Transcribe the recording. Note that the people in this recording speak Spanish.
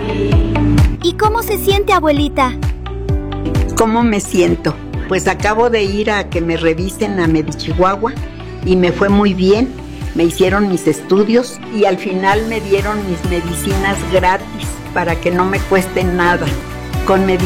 ¿Y cómo se siente, abuelita? ¿Cómo me siento? Pues acabo de ir a que me revisen a Medichihuahua y me fue muy bien. Me hicieron mis estudios y al final me dieron mis medicinas gratis para que no me cuesten nada. Con